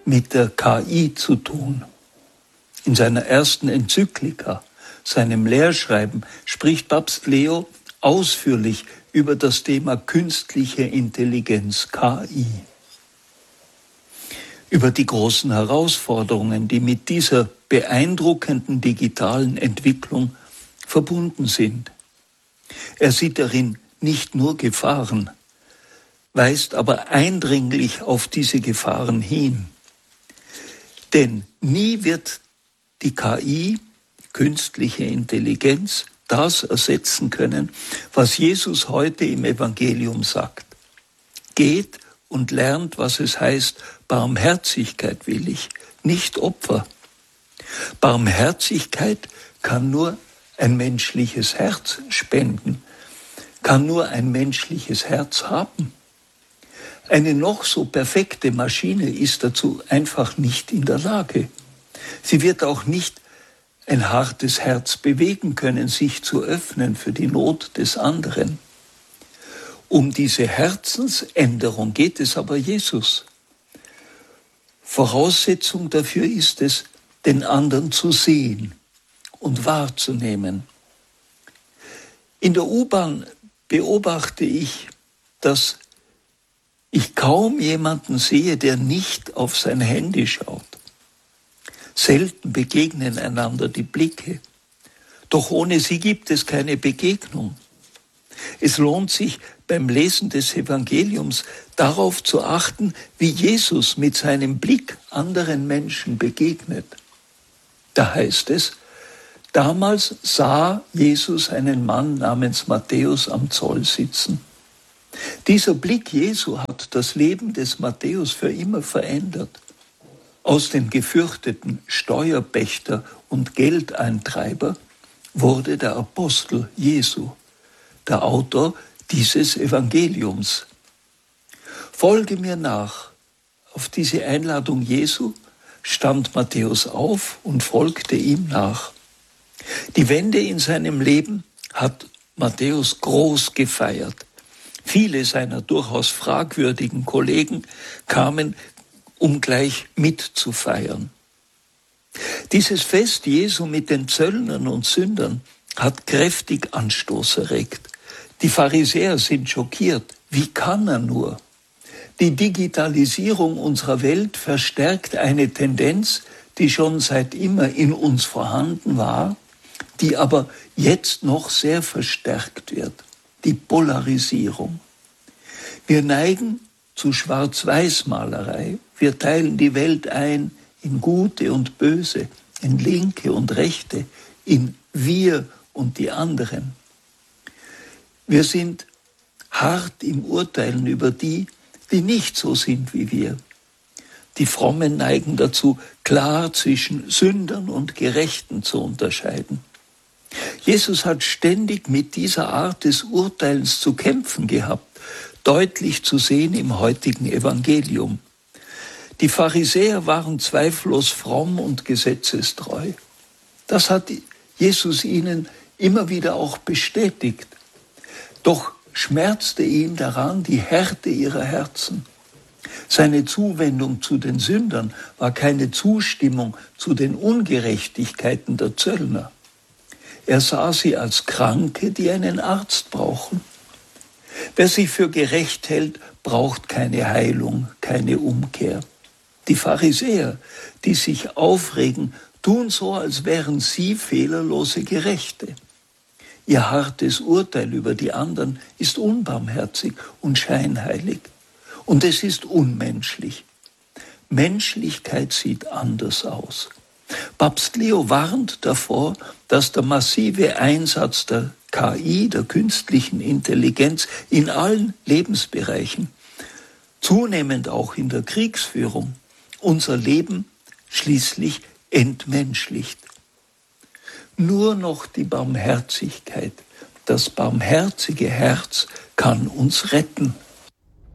mit der KI zu tun. In seiner ersten Enzyklika, seinem Lehrschreiben, spricht Papst Leo ausführlich über das Thema künstliche Intelligenz, KI. Über die großen Herausforderungen, die mit dieser beeindruckenden digitalen Entwicklung verbunden sind. Er sieht darin nicht nur Gefahren, weist aber eindringlich auf diese Gefahren hin. Denn nie wird die KI, künstliche Intelligenz, das ersetzen können, was Jesus heute im Evangelium sagt. Geht und lernt, was es heißt, Barmherzigkeit will ich, nicht Opfer. Barmherzigkeit kann nur ein menschliches Herz spenden, kann nur ein menschliches Herz haben. Eine noch so perfekte Maschine ist dazu einfach nicht in der Lage. Sie wird auch nicht ein hartes Herz bewegen können, sich zu öffnen für die Not des anderen. Um diese Herzensänderung geht es aber Jesus. Voraussetzung dafür ist es, den anderen zu sehen und wahrzunehmen. In der U-Bahn beobachte ich, dass ich kaum jemanden sehe, der nicht auf sein Handy schaut. Selten begegnen einander die Blicke. Doch ohne sie gibt es keine Begegnung. Es lohnt sich beim Lesen des Evangeliums darauf zu achten, wie Jesus mit seinem Blick anderen Menschen begegnet. Da heißt es, damals sah Jesus einen Mann namens Matthäus am Zoll sitzen. Dieser Blick Jesu hat das Leben des Matthäus für immer verändert. Aus dem gefürchteten Steuerpächter und Geldeintreiber wurde der Apostel Jesu, der Autor dieses Evangeliums. Folge mir nach. Auf diese Einladung Jesu stand Matthäus auf und folgte ihm nach. Die Wende in seinem Leben hat Matthäus groß gefeiert. Viele seiner durchaus fragwürdigen Kollegen kamen, um gleich mitzufeiern. Dieses Fest Jesu mit den Zöllnern und Sündern hat kräftig Anstoß erregt. Die Pharisäer sind schockiert. Wie kann er nur? Die Digitalisierung unserer Welt verstärkt eine Tendenz, die schon seit immer in uns vorhanden war, die aber jetzt noch sehr verstärkt wird. Die Polarisierung. Wir neigen zu Schwarz-Weiß-Malerei. Wir teilen die Welt ein in Gute und Böse, in Linke und Rechte, in wir und die anderen. Wir sind hart im Urteilen über die, die nicht so sind wie wir. Die Frommen neigen dazu, klar zwischen Sündern und Gerechten zu unterscheiden. Jesus hat ständig mit dieser Art des Urteilens zu kämpfen gehabt, deutlich zu sehen im heutigen Evangelium. Die Pharisäer waren zweifellos fromm und gesetzestreu. Das hat Jesus ihnen immer wieder auch bestätigt. Doch schmerzte ihn daran die Härte ihrer Herzen. Seine Zuwendung zu den Sündern war keine Zustimmung zu den Ungerechtigkeiten der Zöllner. Er sah sie als Kranke, die einen Arzt brauchen. Wer sich für gerecht hält, braucht keine Heilung, keine Umkehr. Die Pharisäer, die sich aufregen, tun so, als wären sie fehlerlose Gerechte. Ihr hartes Urteil über die anderen ist unbarmherzig und scheinheilig. Und es ist unmenschlich. Menschlichkeit sieht anders aus. Papst Leo warnt davor, dass der massive Einsatz der KI, der künstlichen Intelligenz, in allen Lebensbereichen, zunehmend auch in der Kriegsführung, unser Leben schließlich entmenschlicht. Nur noch die Barmherzigkeit, das barmherzige Herz kann uns retten.